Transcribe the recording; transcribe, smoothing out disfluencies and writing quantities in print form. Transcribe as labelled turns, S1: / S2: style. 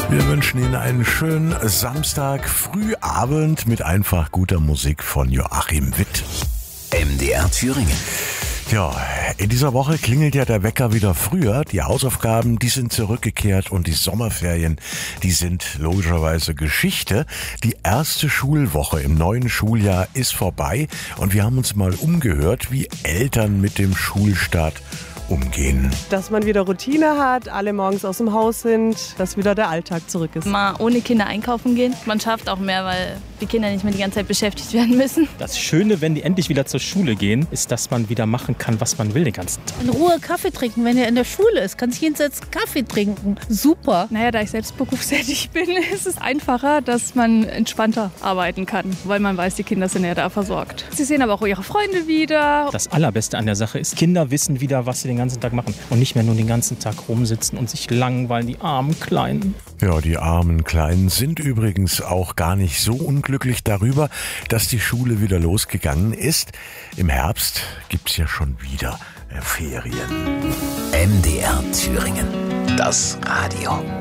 S1: Wir wünschen Ihnen einen schönen Samstag, Frühabend mit einfach guter Musik von Joachim Witt.
S2: MDR Thüringen.
S1: Ja, in dieser Woche klingelt ja der Wecker wieder früher. Die Hausaufgaben, die sind zurückgekehrt und die Sommerferien, die sind logischerweise Geschichte. Die erste Schulwoche im neuen Schuljahr ist vorbei und wir haben uns mal umgehört, wie Eltern mit dem Schulstart umgehen.
S3: Dass man wieder Routine hat, alle morgens aus dem Haus sind, dass wieder der Alltag zurück ist.
S4: Mal ohne Kinder einkaufen gehen. Man schafft auch mehr, weil die Kinder nicht mehr die ganze Zeit beschäftigt werden müssen.
S5: Das Schöne, wenn die endlich wieder zur Schule gehen, ist, dass man wieder machen kann, was man will den ganzen Tag.
S6: In Ruhe Kaffee trinken, wenn er in der Schule ist. Kannst hinsetzen, Kaffee trinken. Super.
S7: Naja, da ich selbst berufstätig bin, ist es einfacher, dass man entspannter arbeiten kann, weil man weiß, die Kinder sind ja da versorgt. Sie sehen aber auch ihre Freunde wieder.
S5: Das Allerbeste an der Sache ist, Kinder wissen wieder, was sie den ganzen Tag machen und nicht mehr nur den ganzen Tag rumsitzen und sich langweilen, die armen Kleinen.
S1: Ja, die armen Kleinen sind übrigens auch gar nicht so unglücklich darüber, dass die Schule wieder losgegangen ist. Im Herbst gibt's ja schon wieder Ferien.
S2: MDR Thüringen. Das Radio.